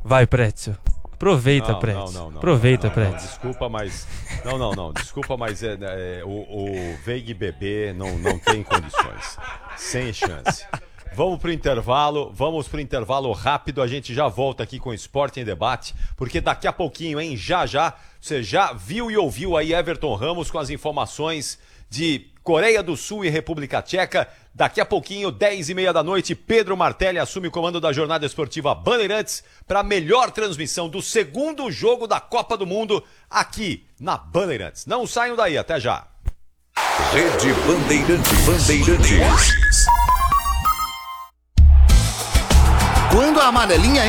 Vai, Prétio. Aproveita, Não, Prétio. não. Aproveita, Não, Prétio. desculpa, mas... Não. Desculpa, mas o Veig bebê não tem condições. Sem chance. Vamos pro intervalo rápido. A gente já volta aqui com o Esporte em Debate, porque daqui a pouquinho, hein? Já, você já viu e ouviu aí Everton Ramos com as informações de Coreia do Sul e República Tcheca. Daqui a pouquinho, 10h30 da noite, Pedro Martelli assume o comando da jornada esportiva Bandeirantes para a melhor transmissão do segundo jogo da Copa do Mundo aqui na Bandeirantes. Não saiam daí, até já. Rede Bandeirantes. Quando a amarelinha